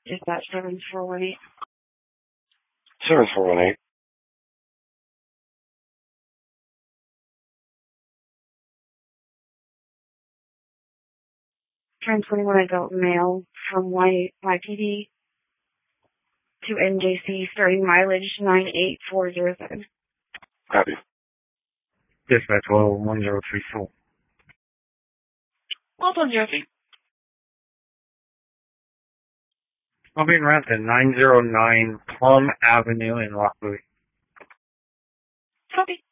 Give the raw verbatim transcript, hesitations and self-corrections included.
Dispatch seven four one eight. seven four one eight. Turn twenty-one adult male from Y P D to N J C, starting mileage nine eight four zero seven. Copy. Dispatch level one zero three four. Well done, Jesse. I'll be around to nine oh nine Plum Avenue in Rockwood. Copy.